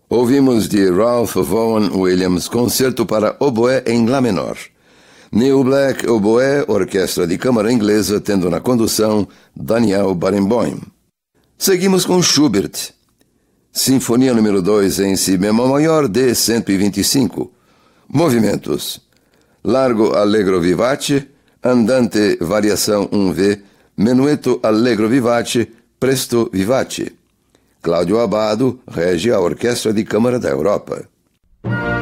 Ouvimos de Ralph Vaughan Williams, Concerto para Oboé em Lá menor. Neil Black, oboé, Orquestra de Câmara Inglesa, tendo na condução Daniel Barenboim. Seguimos com Schubert. Sinfonia número 2 em Si bemol maior, D125. Movimentos: Largo Allegro Vivace, Andante Variação 1V, Menuetto Allegro Vivace, Presto Vivace. Cláudio Abbado rege a Orquestra de Câmara da Europa.